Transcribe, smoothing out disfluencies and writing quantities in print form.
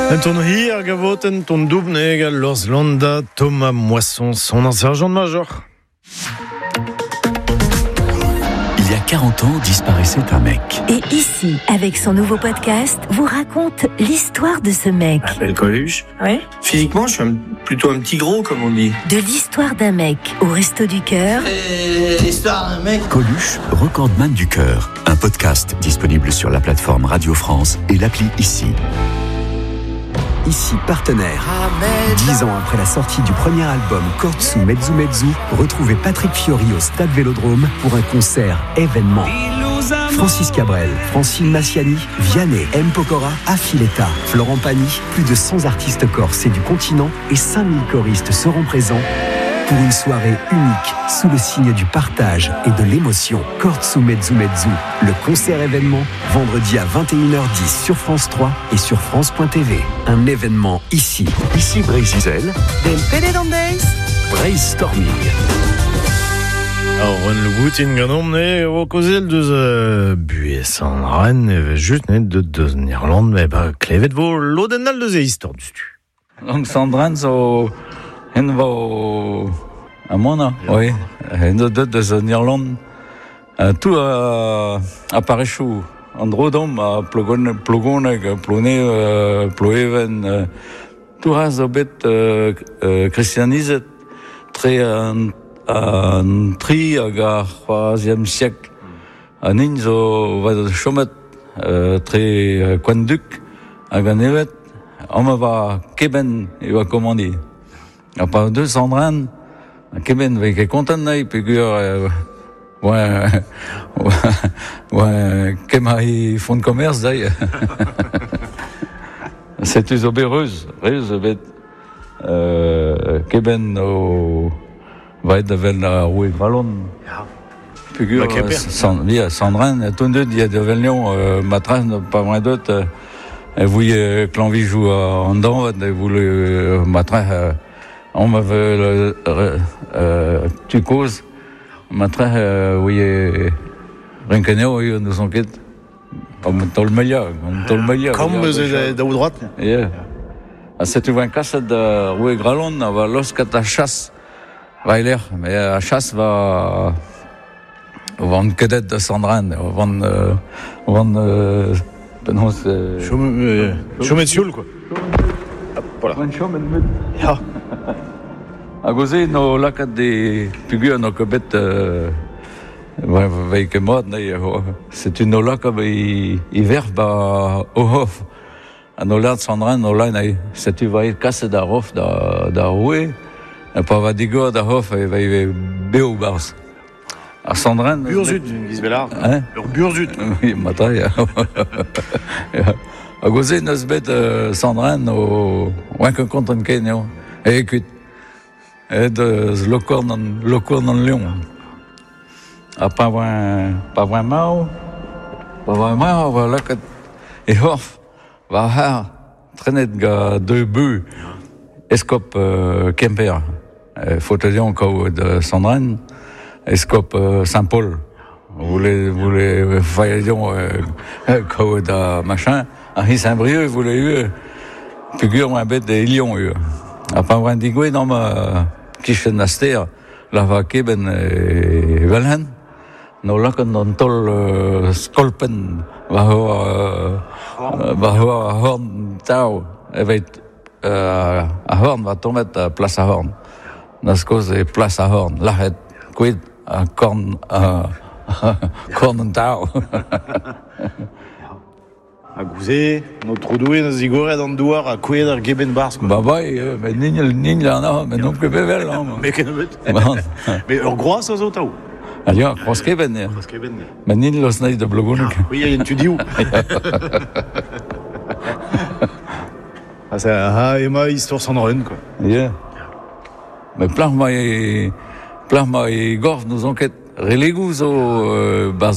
Un ton hir gavoten ton doubneg Lors Landa Thomas Moisson son sergent-major. Il y a 40 ans disparaissait un mec. Et ici, avec son nouveau podcast, vous raconte l'histoire de ce mec. Je m'appelle Coluche. Ouais. Physiquement, je suis plutôt un petit gros, comme on dit. De l'histoire d'un mec au Resto du Cœur. L'histoire d'un mec. Coluche, recordman du cœur. Un podcast disponible sur la plateforme Radio France et l'appli Ici. Ici partenaire. 10 ans après la sortie du premier album Kortsu Mezzu Mezzu, retrouvez Patrick Fiori au Stade Vélodrome pour un concert événement. Francis Cabrel, Francine Massiani, Vianney, M. Pokora, Affiletta, Florent Pagny, plus de 100 artistes corses et du continent et 5000 choristes seront présents pour une soirée unique sous le signe du partage et de l'émotion. Kortsu Mezzu Mezzu, le concert événement, vendredi à 21h10 sur France 3 et sur France.tv. Un événement ici. Ici Brésil, Brainstorming. Alors, le boutin ganon est au causel de bues en Rennes, et juste net de Irlande, mais bah, clévet vos l'odenal de ces histoires du stu. Donc, Sandran, so, hen va à Mona, oui, hen de Irlande, tout à Parechou, en Drodom, à Plogoneg, Ploeven, tout ras au bête christianisé, très un tri à 3e siècle. Un inzo va de chomet très quanduc à ganevet. On me va Keben il va commander. À part 200 rand, Keben va être content d'aller figure ouais Kemai fonds de commerce d'ailleurs. C'est une obéreuse, bête. Keben au va être de la rue Vallon. Figure Sandrine, tout de il y a de Vélion, matras pas moins d'autres. Elle voulait que l'envie joue en dedans, elle voulait matras. On m'avait tu causes matras oui rien que nous nous enquête. Comme dans le meilleur. Comme de droite. Yeah. C'est une casse de rue Gralon, va lorsqu'à chasse. Va l'air, mais la chasse va vendre cadette de Sandrine, vendre non c'est chômet de sioule quoi. Voilà. Ja. À gauze no lac des figures no cobet avec mode c'est une lac hiver ba ohof à no lac Sandrine no line c'est tu vas casse d'arof da roué. Pas va digo da hof et va béo bars. À Sandrine. Burzut, Gisbellard. Hein? Burzut. Oui, matin. À gauze nos bêtes Sandrine au moins que contre un kenyo. Et écoute. Et de locor dans Lyon. À pas vraiment, voilà que et hof va ha traîner de deux buts. Escope Kemper, Fauteuillon de Sandrine, Escope Saint-Paul, vous voulez Faillon de machin, Henri Saint-Brieuc, vous voulez eu, figure un bête de Lyon, à pas un digoué dans ma Kichenaster, la vaquée ben Valen, nous là quand on tol Skolpen, va avoir Horn Tau, avec à Horn va tomber à place à Horn. Nas cause est place à Horn. Là, quid à Corn Tau. À Gouzé, notre doué, nos zigoré dans le douar, à quid à Geben Bars. Bah, mais nigne là, non, mais non plus bevel, non. Mais qu'est-ce que mais gros, ça, c'est où? Allez, cross Keben. Mais nigne le snail de Blogonek. Oui, il y a une tu dis où? Ah, c'est ma histoire sans run, quoi. Yeah. Mais plein de gorges nous enquêtent. Relegous au bas